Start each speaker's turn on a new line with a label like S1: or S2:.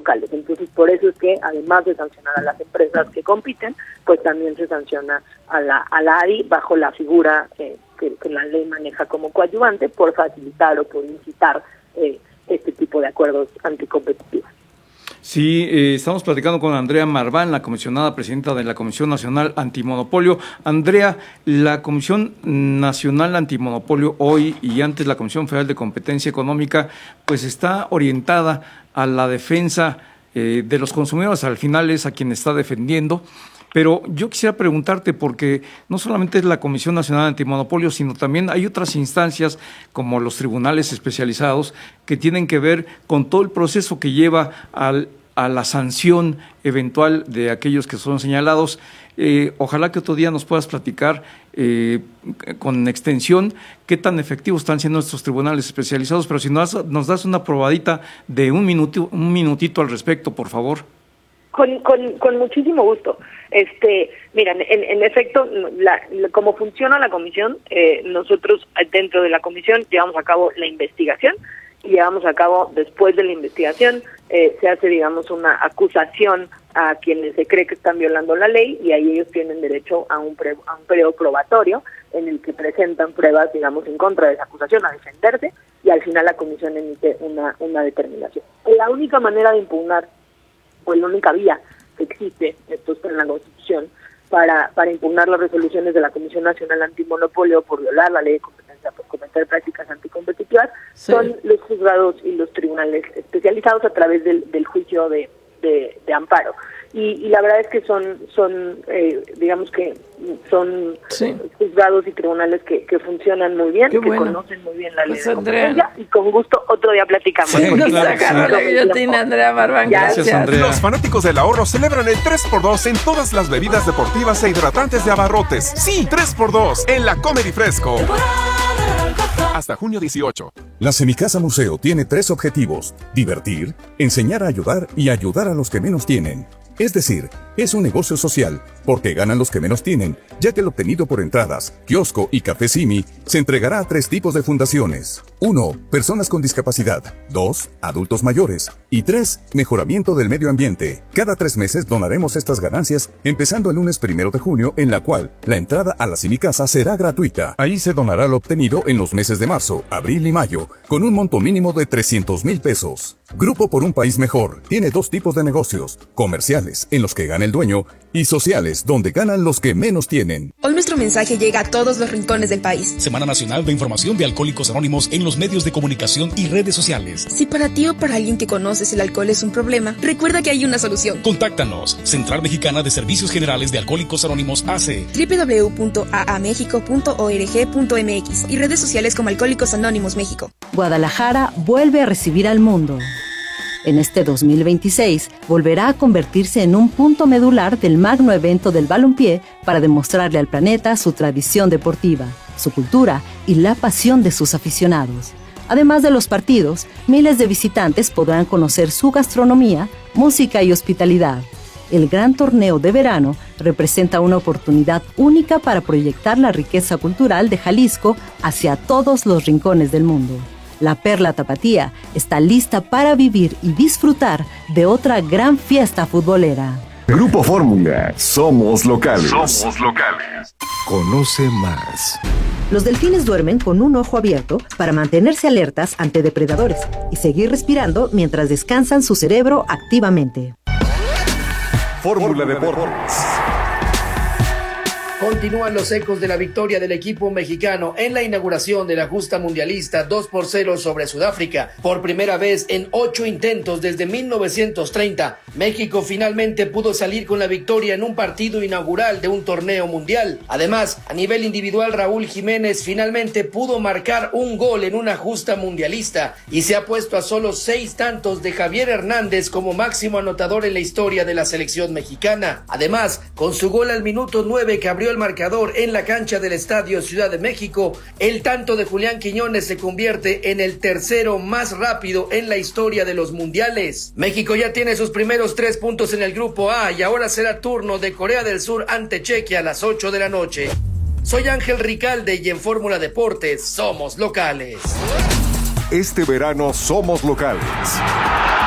S1: locales. Entonces, por eso es que, además de sancionar a las empresas que compiten, pues también se sanciona a la ADI bajo la figura que la ley maneja como coadyuvante por facilitar o por incitar este tipo de acuerdos anticompetitivos.
S2: Sí, estamos platicando con Andrea Marván, la comisionada presidenta de la Comisión Nacional Antimonopolio. Andrea, la Comisión Nacional Antimonopolio hoy y antes la Comisión Federal de Competencia Económica, pues está orientada a la defensa de los consumidores, al final es a quien está defendiendo. Pero yo quisiera preguntarte, porque no solamente es la Comisión Nacional Antimonopolio, sino también hay otras instancias como los tribunales especializados que tienen que ver con todo el proceso que lleva a la sanción eventual de aquellos que son señalados. Ojalá que otro día nos puedas platicar con extensión qué tan efectivos están siendo estos tribunales especializados, pero si nos das una probadita de un minutito al respecto, por favor.
S1: Con muchísimo gusto. Miren, en efecto, como funciona la comisión, nosotros dentro de la comisión llevamos a cabo la investigación y llevamos a cabo, después de la investigación, se hace, digamos, una acusación a quienes se cree que están violando la ley, y ahí ellos tienen derecho a un periodo probatorio en el que presentan pruebas, digamos, en contra de esa acusación, a defenderse, y al final la comisión emite una determinación. La única manera de impugnar, o la única vía que existe, esto está en la Constitución, para impugnar las resoluciones de la Comisión Nacional Antimonopolio por violar la ley de competencia, por cometer prácticas anticompetitivas, son los juzgados y los tribunales especializados a través del juicio de amparo. Y la verdad es que son digamos que son juzgados y tribunales que funcionan muy bien, conocen muy bien la ley de competencia, y con gusto otro día platicamos.
S3: Sí, Andrea Marván, gracias.
S2: Andrea.
S4: Los fanáticos del ahorro celebran el 3x2 en todas las bebidas deportivas e hidratantes de Abarrotes. Sí, 3x2 en la Comer y Fresco. Hasta junio 18.
S5: La Semicasa Museo tiene 3 objetivos: divertir, enseñar a ayudar y ayudar a los que menos tienen. Es decir, es un negocio social, porque ganan los que menos tienen, ya que el obtenido por entradas, kiosco y café Simi se entregará a 3 tipos de fundaciones. 1. Personas con discapacidad. 2. Adultos mayores. Y 3. Mejoramiento del medio ambiente. Cada 3 meses donaremos estas ganancias, empezando el lunes 1 de junio, en la cual la entrada a la Semicasa será gratuita. Ahí se donará lo obtenido en los meses de marzo, abril y mayo, con un monto mínimo de 300,000 pesos. Grupo por un País Mejor tiene 2 tipos de negocios: comerciales, en los que gana el dueño, y sociales, donde ganan los que menos tienen.
S6: Hoy nuestro mensaje llega a todos los rincones del país.
S7: Semana Nacional de Información de Alcohólicos Anónimos en los medios de comunicación y redes sociales.
S6: Si para ti o para alguien que conoces el alcohol es un problema, recuerda que hay una solución.
S7: Contáctanos. Central Mexicana de Servicios Generales de Alcohólicos Anónimos AC.
S6: www.aamexico.org.mx y redes sociales como Alcohólicos Anónimos México.
S8: Guadalajara vuelve a recibir al mundo. En este 2026, volverá a convertirse en un punto medular del magno evento del balompié para demostrarle al planeta su tradición deportiva, su cultura y la pasión de sus aficionados. Además de los partidos, miles de visitantes podrán conocer su gastronomía, música y hospitalidad. El gran torneo de verano representa una oportunidad única para proyectar la riqueza cultural de Jalisco hacia todos los rincones del mundo. La Perla Tapatía está lista para vivir y disfrutar de otra gran fiesta futbolera.
S9: Grupo Fórmula, somos locales.
S4: Somos locales.
S9: Conoce más.
S8: Los delfines duermen con un ojo abierto para mantenerse alertas ante depredadores y seguir respirando mientras descansan su cerebro activamente.
S9: Fórmula Deportes.
S10: Continúan los ecos de la victoria del equipo mexicano en la inauguración de la justa mundialista 2-0 sobre Sudáfrica. Por primera vez en 8 intentos desde 1930, México finalmente pudo salir con la victoria en un partido inaugural de un torneo mundial. Además, a nivel individual, Raúl Jiménez finalmente pudo marcar un gol en una justa mundialista y se ha puesto a solo 6 tantos de Javier Hernández como máximo anotador en la historia de la selección mexicana. Además, con su gol al minuto 9 que abrió el marcador en la cancha del Estadio Ciudad de México, el tanto de Julián Quiñones se convierte en el tercero más rápido en la historia de los mundiales. México ya tiene sus primeros 3 puntos en el grupo A y ahora será turno de Corea del Sur ante Chequia a las 8 de la noche. Soy Ángel Ricalde y en Fórmula Deportes somos locales.
S9: Este verano somos locales.